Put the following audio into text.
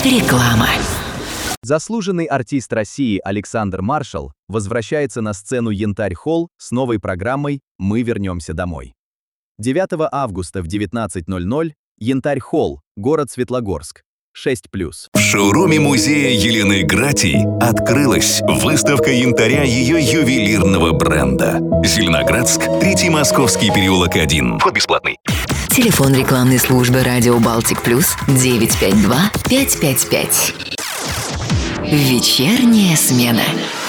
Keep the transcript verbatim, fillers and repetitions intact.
Реклама. Заслуженный артист России Александр Маршал возвращается на сцену Янтарь-холл с новой программой «Мы вернемся домой». девятого августа в девятнадцать ноль ноль Янтарь-холл, город Светлогорск, шесть плюс. В шоуруме музея Елены Гратий открылась выставка янтаря ее ювелирного бренда. Зеленоградск, Третий Московский переулок один. Вход бесплатный. Телефон рекламной службы «Радио Балтик Плюс» девять пять два пять пять пять. Вечерняя смена.